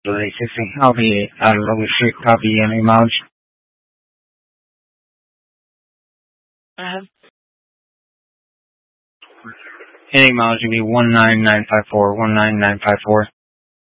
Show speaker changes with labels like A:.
A: I'll be out of Lower Street. I'll be in mileage. Any mileage will be 19954. 19954.